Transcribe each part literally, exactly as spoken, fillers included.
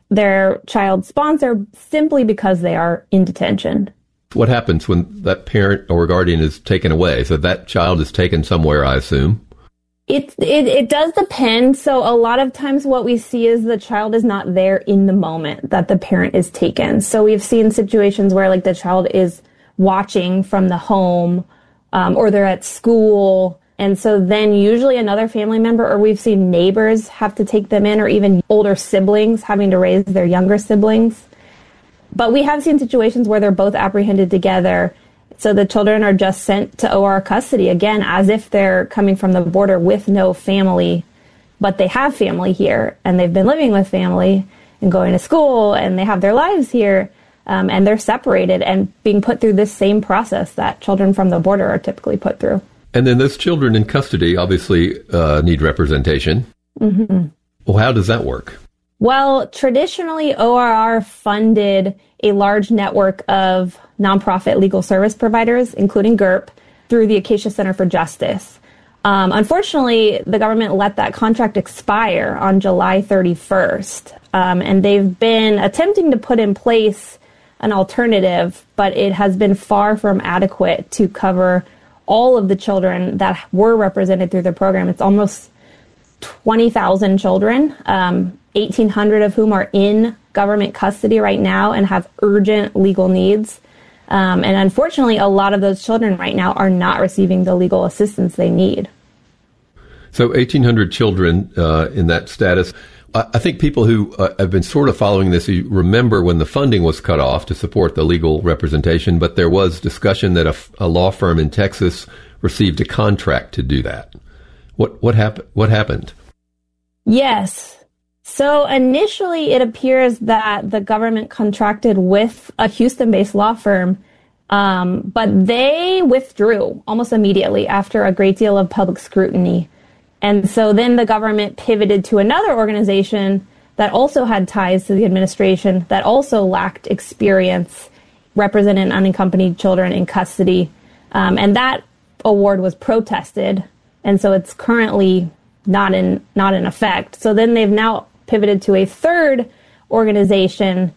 their child's sponsor simply because they are in detention. What happens when that parent or guardian is taken away? So that child is taken somewhere, I assume. It, it it does depend. So a lot of times what we see is the child is not there in the moment that the parent is taken. So we've seen situations where like the child is watching from the home um, or they're at school. And so then usually another family member, or we've seen neighbors have to take them in, or even older siblings having to raise their younger siblings. But we have seen situations where they're both apprehended together. So the children are just sent to O R custody, again, as if they're coming from the border with no family, but they have family here, and they've been living with family and going to school, and they have their lives here, um, and they're separated and being put through this same process that children from the border are typically put through. And then those children in custody obviously uh, need representation. Mm-hmm. Well, how does that work? Well, traditionally, O R R funded a large network of nonprofit legal service providers, including G I R P, through the Acacia Center for Justice. Um, unfortunately, the government let that contract expire on July thirty-first, um, and they've been attempting to put in place an alternative, but it has been far from adequate to cover all of the children that were represented through the program. It's almost twenty thousand children, um, eighteen hundred of whom are in government custody right now and have urgent legal needs. Um, and unfortunately, a lot of those children right now are not receiving the legal assistance they need. So eighteen hundred children uh, in that status. I, I think people who uh, have been sort of following this, you remember when the funding was cut off to support the legal representation, but there was discussion that a, a law firm in Texas received a contract to do that. What what happened? What happened? Yes. So initially, it appears that the government contracted with a Houston-based law firm, um, but they withdrew almost immediately after a great deal of public scrutiny. And so then the government pivoted to another organization that also had ties to the administration, that also lacked experience representing unaccompanied children in custody. Um, and that award was protested, and so it's currently not in not in effect. So then they've now pivoted to a third organization,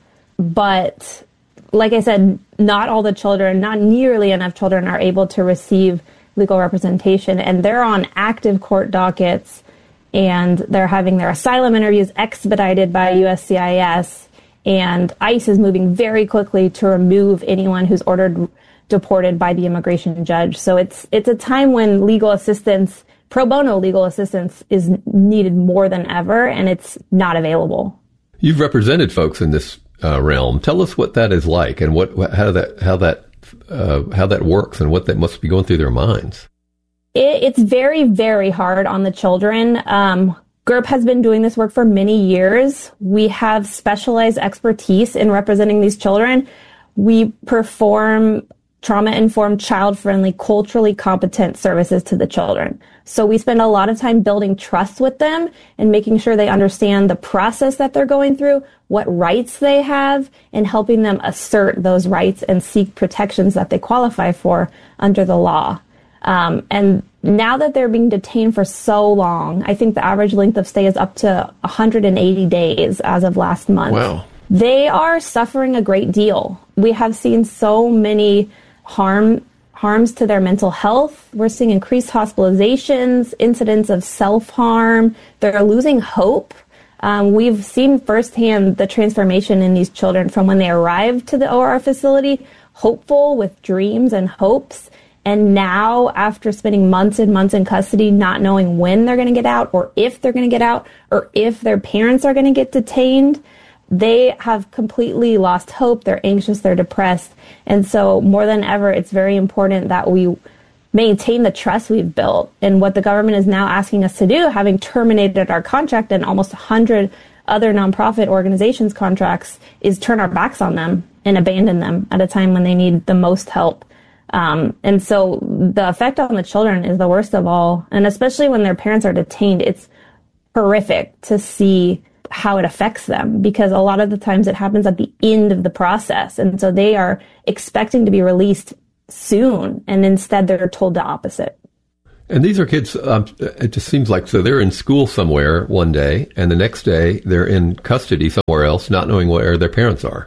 but like I said, not all the children, not nearly enough children are able to receive legal representation, and they're on active court dockets, and they're having their asylum interviews expedited by U S C I S, and ICE is moving very quickly to remove anyone who's ordered deported by the immigration judge. So it's it's a time when legal assistance, pro bono legal assistance, is needed more than ever, and it's not available. You've represented folks in this uh, realm. Tell us what that is like, and what how that how that uh, how that works, and what that must be going through their minds. It, it's very, very hard on the children. Um, G I R P has been doing this work for many years. We have specialized expertise in representing these children. We perform trauma-informed, child-friendly, culturally competent services to the children. So we spend a lot of time building trust with them and making sure they understand the process that they're going through, what rights they have, and helping them assert those rights and seek protections that they qualify for under the law. Um, and now that they're being detained for so long, I think the average length of stay is up to one hundred eighty days as of last month. Wow. They are suffering a great deal. We have seen so many harm harms to their mental health. We're seeing increased hospitalizations, incidents of self-harm. They're losing hope. Um, we've seen firsthand the transformation in these children from when they arrived to the O R facility, hopeful with dreams and hopes, and now after spending months and months in custody, not knowing when they're going to get out, or if they're going to get out, or if their parents are going to get detained. They have completely lost hope. They're anxious. They're depressed. And so more than ever, it's very important that we maintain the trust we've built. And what the government is now asking us to do, having terminated our contract and almost one hundred other nonprofit organizations' contracts, is turn our backs on them and abandon them at a time when they need the most help. Um, and so the effect on the children is the worst of all. And especially when their parents are detained, it's horrific to see how it affects them, because a lot of the times it happens at the end of the process. And so they are expecting to be released soon, and instead they're told the opposite. And these are kids, um, it just seems like, so they're in school somewhere one day, and the next day they're in custody somewhere else, not knowing where their parents are.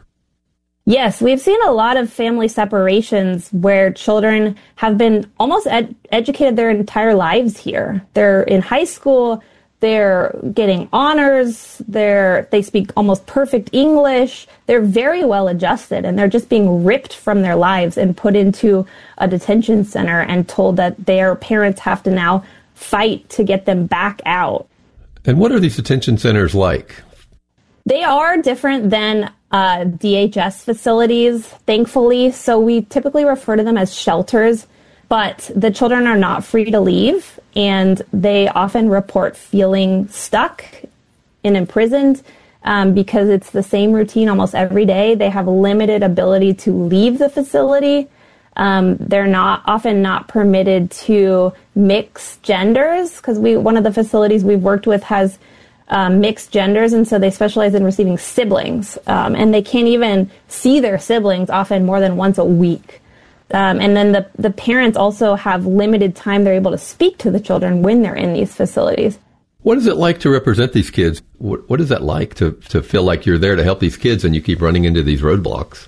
Yes, we've seen a lot of family separations where children have been almost ed- educated their entire lives here. They're in high school, they're getting honors, they're, they speak almost perfect English, they're very well adjusted, and they're just being ripped from their lives and put into a detention center and told that their parents have to now fight to get them back out. And what are these detention centers like? They are different than uh, D H S facilities, thankfully. So we typically refer to them as shelters, but the children are not free to leave, and they often report feeling stuck and imprisoned um, because it's the same routine almost every day. They have limited ability to leave the facility. Um, they're not often not permitted to mix genders because we one of the facilities we've worked with has Um, mixed genders, and so they specialize in receiving siblings, um, and they can't even see their siblings often more than once a week. Um, and then the, the parents also have limited time they're able to speak to the children when they're in these facilities. What is it like to represent these kids? What, what is that like to, to feel like you're there to help these kids and you keep running into these roadblocks?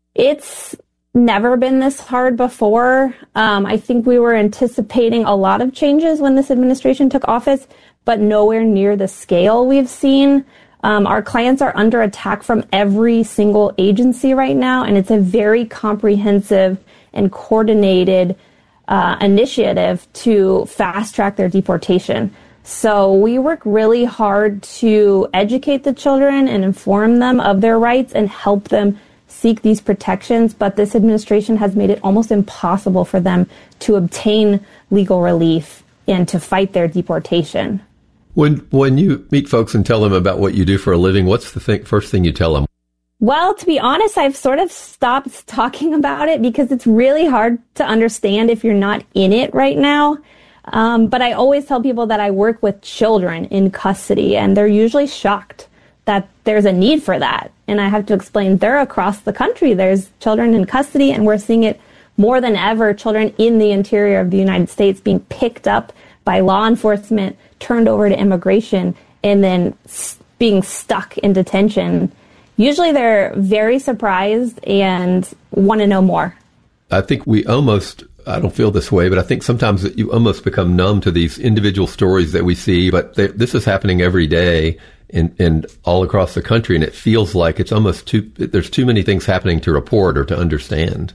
It's never been this hard before. Um, I think we were anticipating a lot of changes when this administration took office, but nowhere near the scale we've seen. Um, our clients are under attack from every single agency right now, and it's a very comprehensive and coordinated uh, initiative to fast-track their deportation. So we work really hard to educate the children and inform them of their rights and help them seek these protections, but this administration has made it almost impossible for them to obtain legal relief and to fight their deportation. When when you meet folks and tell them about what you do for a living, what's the thing, first thing you tell them? Well, to be honest, I've sort of stopped talking about it because it's really hard to understand if you're not in it right now. Um, but I always tell people that I work with children in custody, and they're usually shocked that there's a need for that. And I have to explain they're across the country. There's children in custody, and we're seeing it more than ever, children in the interior of the United States being picked up by law enforcement, turned over to immigration, and then being stuck in detention. Usually they're very surprised and want to know more. I think we almost, I don't feel this way, but I think sometimes that you almost become numb to these individual stories that we see, but they, this is happening every day and, and all across the country, and it feels like it's almost too, there's too many things happening to report or to understand.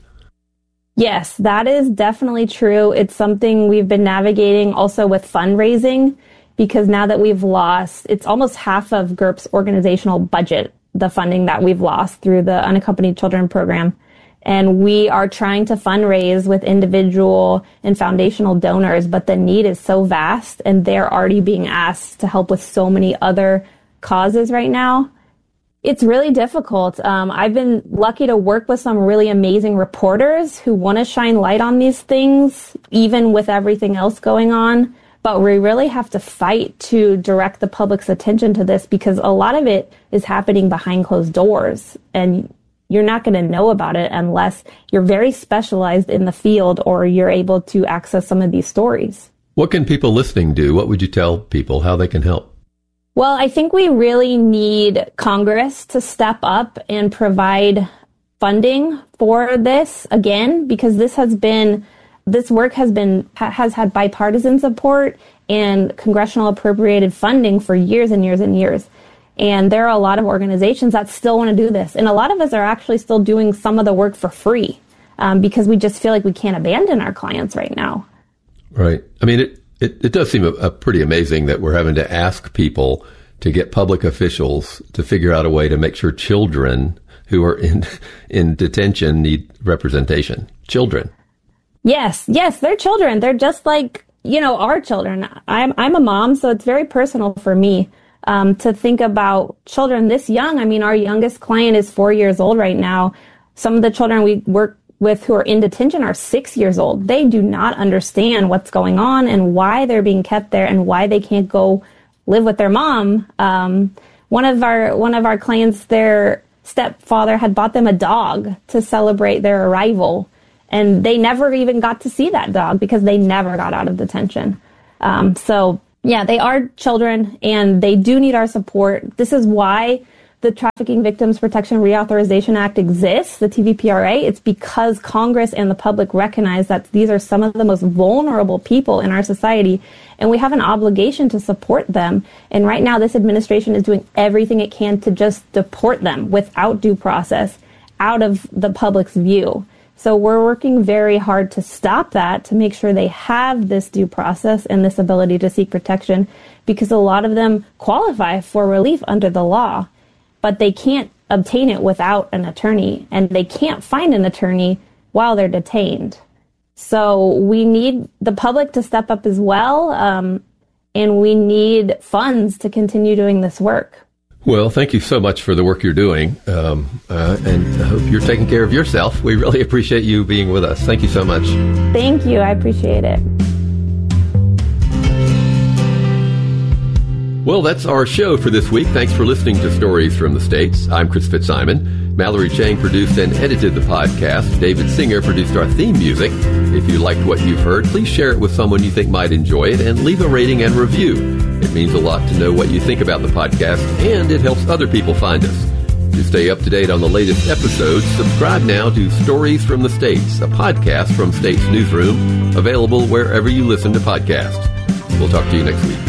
Yes, that is definitely true. It's something we've been navigating also with fundraising, because now that we've lost, it's almost half of G R P's organizational budget, the funding that we've lost through the Unaccompanied Children program. And we are trying to fundraise with individual and foundational donors, but the need is so vast, and they're already being asked to help with so many other causes right now. It's really difficult. Um, I've been lucky to work with some really amazing reporters who want to shine light on these things, even with everything else going on. But we really have to fight to direct the public's attention to this, because a lot of it is happening behind closed doors, and you're not going to know about it unless you're very specialized in the field or you're able to access some of these stories. What can people listening do? What would you tell people how they can help? Well, I think we really need Congress to step up and provide funding for this again, because this has been, this work has been, has had bipartisan support and congressional appropriated funding for years and years and years. And there are a lot of organizations that still want to do this. And a lot of us are actually still doing some of the work for free um, because we just feel like we can't abandon our clients right now. Right. I mean, it, it, it does seem a, a pretty amazing that we're having to ask people to get public officials to figure out a way to make sure children who are in in detention need representation. Children. Yes, yes, they're children. They're just like, you know, our children. I'm I'm a mom, so it's very personal for me um, to think about children this young. I mean, our youngest client is four years old right now. Some of the children we work with who are in detention are six years old. They do not understand what's going on and why they're being kept there and why they can't go live with their mom. Um, one of our one of our clients, their stepfather had bought them a dog to celebrate their arrival. And they never even got to see that dog because they never got out of detention. Um, so, yeah, they are children and they do need our support. This is why the Trafficking Victims Protection Reauthorization Act exists, the T V P R A. It's because Congress and the public recognize that these are some of the most vulnerable people in our society, and we have an obligation to support them. And right now, this administration is doing everything it can to just deport them without due process out of the public's view. So we're working very hard to stop that, to make sure they have this due process and this ability to seek protection, because a lot of them qualify for relief under the law, but they can't obtain it without an attorney, and they can't find an attorney while they're detained. So we need the public to step up as well, um, and we need funds to continue doing this work. Well, thank you so much for the work you're doing, um, uh, and I hope you're taking care of yourself. We really appreciate you being with us. Thank you so much. Thank you. I appreciate it. Well, that's our show for this week. Thanks for listening to Stories from the States. I'm Chris Fitzsimon. Mallory Chang produced and edited the podcast. David Singer produced our theme music. If you liked what you've heard, please share it with someone you think might enjoy it and leave a rating and review. It means a lot to know what you think about the podcast, and it helps other people find us. To stay up to date on the latest episodes, subscribe now to Stories from the States, a podcast from States Newsroom, available wherever you listen to podcasts. We'll talk to you next week.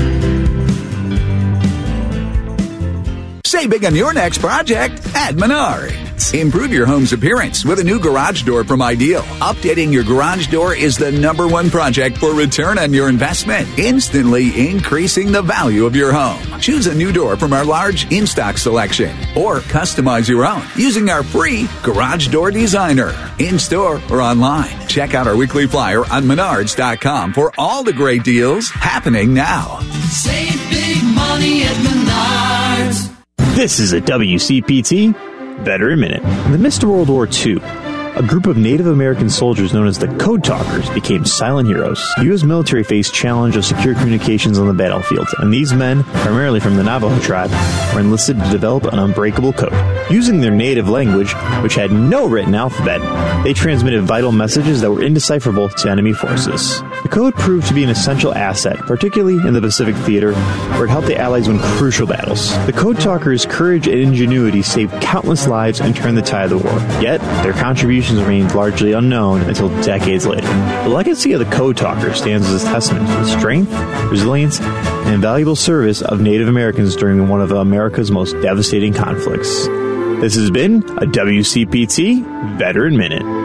Save big on your next project at Menards. Improve your home's appearance with a new garage door from Ideal. Updating your garage door is the number one project for return on your investment, instantly increasing the value of your home. Choose a new door from our large in-stock selection or customize your own using our free Garage Door Designer. In-store or online. Check out our weekly flyer on menards dot com for all the great deals happening now. Save big money at Menards. This is a W C P T Veteran Minute. In the midst of World War Two, a group of Native American soldiers known as the Code Talkers became silent heroes. The U S military faced challenge of secure communications on the battlefield, and these men, primarily from the Navajo tribe, were enlisted to develop an unbreakable code. Using their native language, which had no written alphabet, they transmitted vital messages that were indecipherable to enemy forces. The code proved to be an essential asset, particularly in the Pacific Theater, where it helped the Allies win crucial battles. The Code Talkers' courage and ingenuity saved countless lives and turned the tide of the war. Yet, their contributions remained largely unknown until decades later. The legacy of the Code Talkers stands as a testament to the strength, resilience, and invaluable service of Native Americans during one of America's most devastating conflicts. This has been a W C P T Veteran Minute.